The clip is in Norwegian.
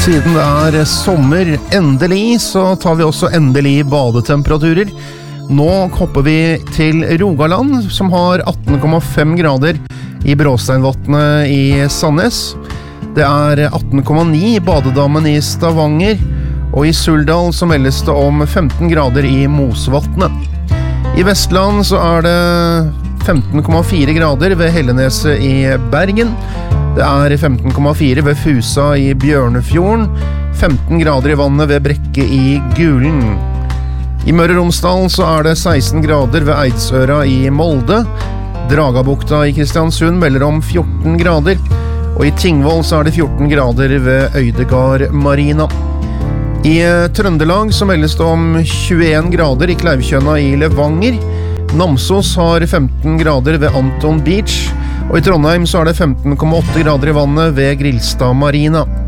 Siden det sommer, endelig, så tar vi også endelig badetemperaturer. Nå hopper vi til Rogaland, som har 18,5 grader i Bråsteinvatnet i Sandnes. Det 18,9 i badedammen i Stavanger, og i Suldal så meldes det om 15 grader i Mosvatnet. I Vestland så det 15,4 grader ved Helleneset i Bergen. Det 15,4 ved Fusa i Bjørnefjorden, 15 grader i vannet ved Brekke i Gulen. I Møre og Romsdal så det 16 grader ved Eidsøra i Molde. Dragabukta i Kristiansund melder om 14 grader, og i Tingvoll så det 14 grader ved Øydegard Marina. I Trøndelag så meldes det om 21 grader i Kleivkjønna i Levanger. Namsos har 15 grader ved Anton Beach, og i Trondheim så det 15,8 grader i vannet ved Grilstad Marina.